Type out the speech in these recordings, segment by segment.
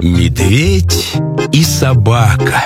Медведь и собака.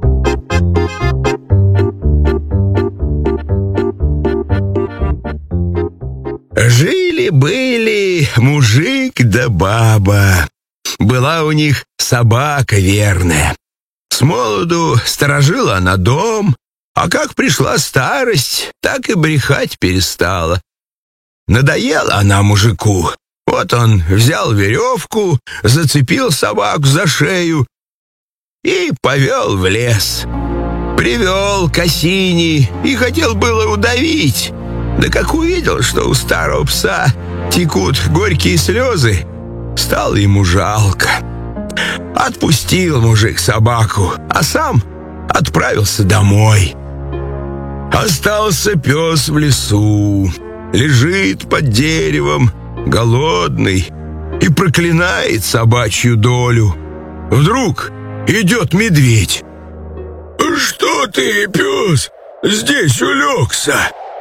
Жили-были мужик да баба. Была у них собака верная. С молоду сторожила она дом, а как пришла старость, так и брехать перестала. Надоела она мужику. Вот он взял веревку, зацепил собаку за шею и повел в лес. Привел к осине и хотел было удавить. Да как увидел, что у старого пса текут горькие слезы, стало ему жалко. Отпустил мужик собаку, а сам отправился домой. Остался пес в лесу, лежит под деревом, голодный, и проклинает собачью долю. Вдруг идет медведь. «Что ты, пес, здесь улегся?»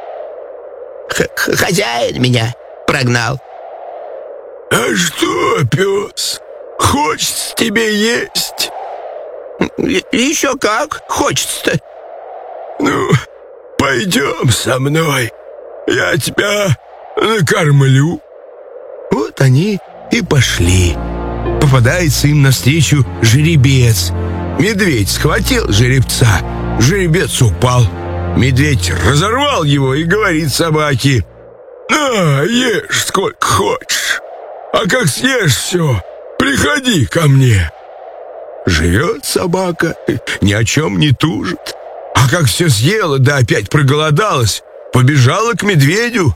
Хозяин меня прогнал. «А что, пес, хочется тебе есть?» Еще как хочется-то. «Ну, пойдем со мной, я тебя накормлю». Вот они и пошли. Попадается им навстречу жеребец. Медведь схватил жеребца, жеребец упал. Медведь разорвал его и говорит собаке: «На, ешь сколько хочешь, а как съешь все, приходи ко мне». Живет собака, ни о чем не тужит. А как все съела, да опять проголодалась, побежала к медведю.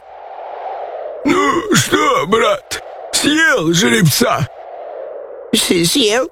«Ну что, брат, съел жеребца?» Съел.